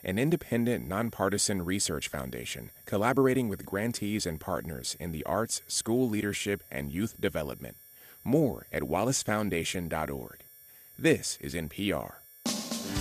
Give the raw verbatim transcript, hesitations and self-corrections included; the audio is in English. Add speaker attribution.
Speaker 1: an independent, nonpartisan research foundation collaborating with grantees and partners in the arts, school leadership, and youth development. More at wallace foundation dot org. This is N P R.